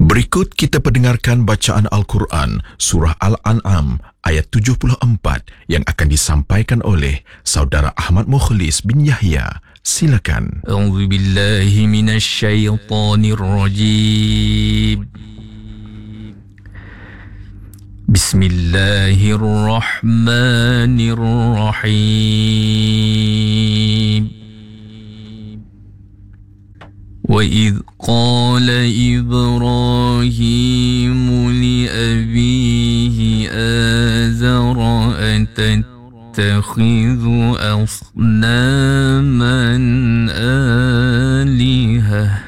Berikut kita pendengarkan bacaan Al-Quran Surah Al-An'am ayat 74 yang akan disampaikan oleh Saudara Ahmad Mukhlis bin Yahya. Silakan. A'udzu billahi minasyaitonir rajim. Bismillahirrahmanirrahim. وَإِذْ قَالَ إِبْرَاهِيمُ لِأَبِيهِ آزَرَ أَتَتَّخِذُ أَصْنَامًا آلِهَةً